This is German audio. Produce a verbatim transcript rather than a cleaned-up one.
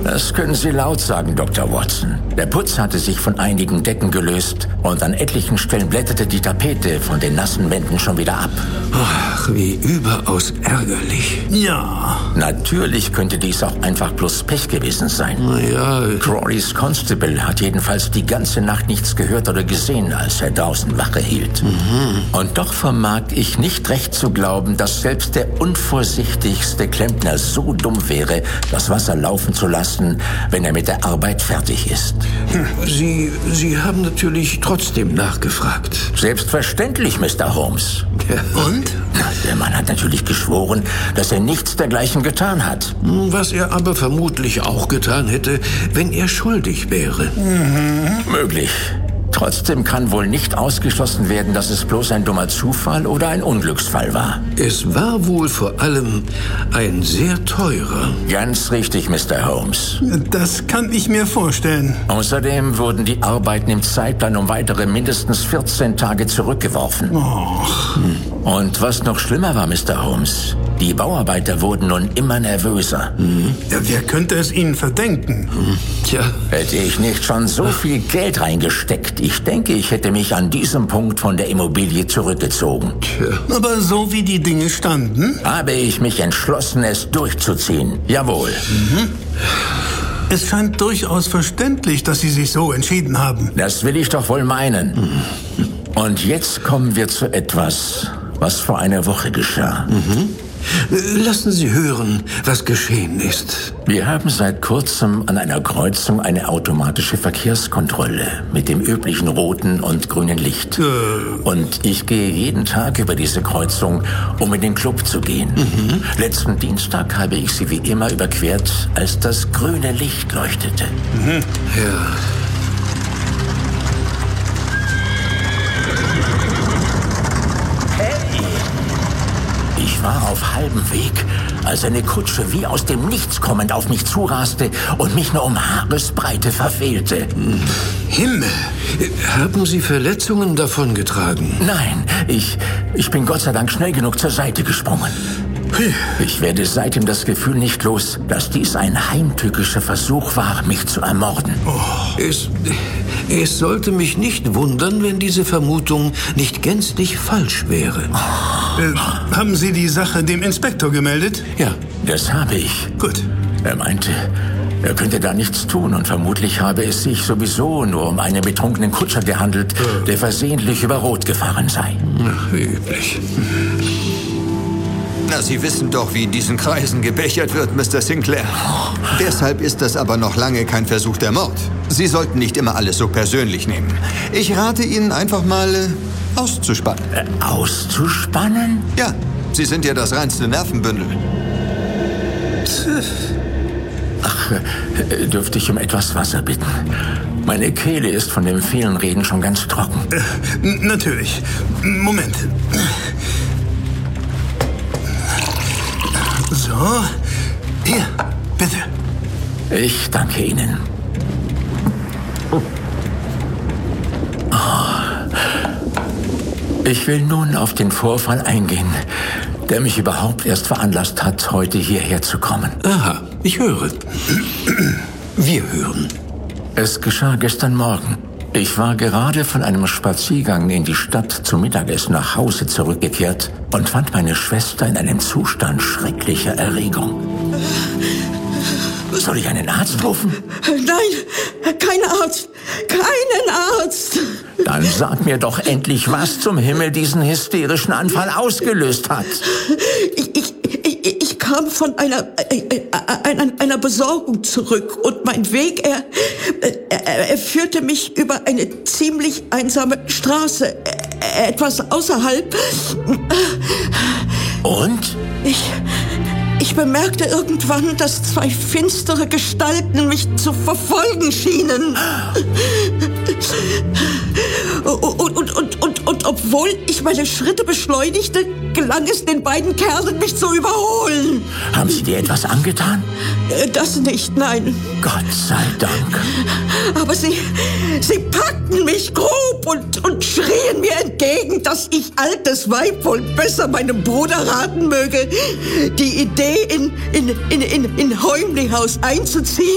Das können Sie laut sagen, Doktor Watson. Der Putz hatte sich von einigen Decken gelöst und an etlichen Stellen blätterte die Tapete von den nassen Wänden schon wieder ab. Ach, wie überaus ärgerlich. Ja. Natürlich könnte dies auch einfach bloß Pech gewesen sein. Naja. Crawleys Constable hat jedenfalls die ganze Nacht nichts gehört oder gesehen, als er draußen Wache hielt. Mhm. Und doch vermag ich nicht recht zu glauben, dass selbst der unvorsichtigste Klempner so dumm wäre, das Wasser laufen zu lassen, wenn er mit der Arbeit fertig ist. Sie, Sie haben natürlich trotzdem nachgefragt. Selbstverständlich, Mister Holmes. Ja. Und? Der Mann hat natürlich geschworen, dass er nichts dergleichen getan hat. Was er aber vermutlich auch getan hätte, wenn er schuldig wäre. Mhm. Möglich. Trotzdem kann wohl nicht ausgeschlossen werden, dass es bloß ein dummer Zufall oder ein Unglücksfall war. Es war wohl vor allem ein sehr teurer. Ganz richtig, Mister Holmes. Das kann ich mir vorstellen. Außerdem wurden die Arbeiten im Zeitplan um weitere mindestens vierzehn Tage zurückgeworfen. Och. Und was noch schlimmer war, Mister Holmes, die Bauarbeiter wurden nun immer nervöser. Mhm. Ja, wer könnte es ihnen verdenken? Mhm. Tja. Hätte ich nicht schon so viel Geld reingesteckt, ich denke, ich hätte mich an diesem Punkt von der Immobilie zurückgezogen. Tja. Aber so wie die Dinge standen, habe ich mich entschlossen, es durchzuziehen. Jawohl. Mhm. Es scheint durchaus verständlich, dass Sie sich so entschieden haben. Das will ich doch wohl meinen. Mhm. Und jetzt kommen wir zu etwas, was vor einer Woche geschah. Mhm. Lassen Sie hören, was geschehen ist. Wir haben seit kurzem an einer Kreuzung eine automatische Verkehrskontrolle mit dem üblichen roten und grünen Licht. Äh. Und ich gehe jeden Tag über diese Kreuzung, um in den Club zu gehen. Mhm. Letzten Dienstag habe ich sie wie immer überquert, als das grüne Licht leuchtete. Mhm. Ja. Ich war auf halbem Weg, als eine Kutsche wie aus dem Nichts kommend auf mich zuraste und mich nur um Haaresbreite verfehlte. Himmel! Haben Sie Verletzungen davongetragen? Nein, ich, ich bin Gott sei Dank schnell genug zur Seite gesprungen. Ich werde seitdem das Gefühl nicht los, dass dies ein heimtückischer Versuch war, mich zu ermorden. Oh. Es, es sollte mich nicht wundern, wenn diese Vermutung nicht gänzlich falsch wäre. Oh. Äh, haben Sie die Sache dem Inspektor gemeldet? Ja. Das habe ich. Gut. Er meinte, er könnte da nichts tun und vermutlich habe es sich sowieso nur um einen betrunkenen Kutscher gehandelt, äh. der versehentlich über Rot gefahren sei. Ach, wie üblich. Na, Sie wissen doch, wie in diesen Kreisen gebechert wird, Mister Sinclair. Deshalb ist das aber noch lange kein Versuch der Mord. Sie sollten nicht immer alles so persönlich nehmen. Ich rate Ihnen einfach mal äh, auszuspannen. Äh, auszuspannen? Ja, Sie sind ja das reinste Nervenbündel. Ach, äh, dürfte ich um etwas Wasser bitten? Meine Kehle ist von dem vielen Reden schon ganz trocken. Äh, natürlich. Moment. So, hier, bitte. Ich danke Ihnen. Oh. Ich will nun auf den Vorfall eingehen, der mich überhaupt erst veranlasst hat, heute hierher zu kommen. Aha, ich höre. Wir hören. Es geschah gestern Morgen. Ich war gerade von einem Spaziergang in die Stadt zum Mittagessen nach Hause zurückgekehrt und fand meine Schwester in einem Zustand schrecklicher Erregung. Soll ich einen Arzt rufen? Nein, kein Arzt, keinen Arzt. Dann sag mir doch endlich, was zum Himmel diesen hysterischen Anfall ausgelöst hat. Ich, ich, ich, ich kam von einer, äh, einer, einer Besorgung zurück und mein Weg, er, er, er führte mich über eine ziemlich einsame Straße, äh, etwas außerhalb. Und? Ich... Ich bemerkte irgendwann, dass zwei finstere Gestalten mich zu verfolgen schienen. Und, und, und, und, und obwohl ich meine Schritte beschleunigte, gelang es den beiden Kerlen, mich zu überholen. Haben Sie dir etwas angetan? Das nicht, nein. Gott sei Dank. Aber sie, sie packten mich grob und, und schrien mir entgegen, dass ich, altes Weib, wohl besser meinem Bruder raten möge, die Idee in, in, in, in, in Heumli-Haus einzuziehen